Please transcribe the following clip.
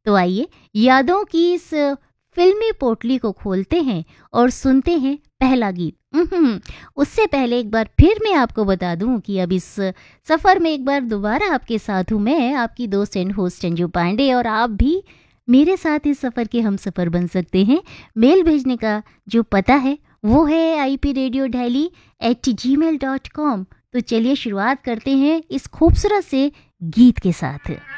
तो आइए यादों की इस फिल्मी पोटली को खोलते हैं और सुनते हैं पहला गीत। उससे पहले एक बार फिर मैं आपको बता दूं कि अब इस सफ़र में एक बार दोबारा आपके साथ हूँ मैं, आपकी दोस्त एंड होस्ट अंजू पांडे, और आप भी मेरे साथ इस सफ़र के हम सफ़र बन सकते हैं। मेल भेजने का जो पता है वो है ipradiodelhi@gmail.com। तो चलिए शुरुआत करते हैं इस खूबसूरत से गीत के साथ।